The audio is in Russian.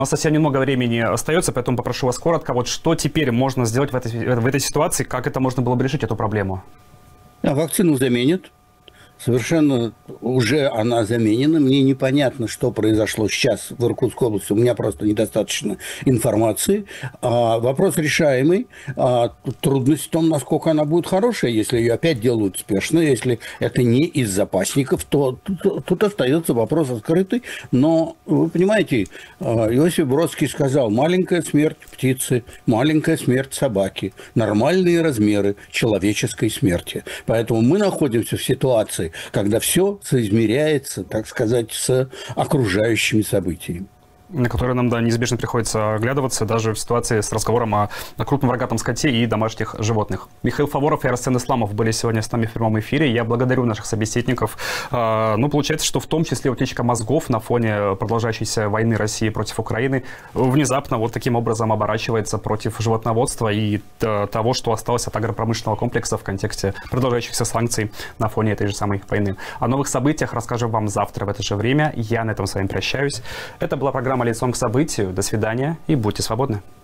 У нас совсем немного времени остается, поэтому попрошу вас коротко. Вот что теперь можно сделать в этой ситуации? Как это можно было бы решить, эту проблему? Вакцину заменят. Совершенно уже она заменена. Мне непонятно, что произошло сейчас в Иркутской области. У меня просто недостаточно информации. Вопрос решаемый. Трудность в том, насколько она будет хорошая. Если ее опять делают спешно, если это не из запасников, то тут остается вопрос открытый. Но, вы понимаете, Иосиф Бродский сказал: маленькая смерть птицы, маленькая смерть собаки, нормальные размеры человеческой смерти. Поэтому мы находимся в ситуации, когда все соизмеряется, так сказать, с окружающими событиями, На которые нам, да, неизбежно приходится оглядываться, даже в ситуации с разговором о крупном рогатом скоте и домашних животных. Михаил Фаворов и Арсен Исламов были сегодня с нами в прямом эфире. Я благодарю наших собеседников. Получается, что в том числе утечка мозгов на фоне продолжающейся войны России против Украины внезапно вот таким образом оборачивается против животноводства и того, что осталось от агропромышленного комплекса в контексте продолжающихся санкций на фоне этой же самой войны. О новых событиях расскажем вам завтра в это же время. Я на этом с вами прощаюсь. Это была программа «Лицом к событию». До свидания и будьте свободны.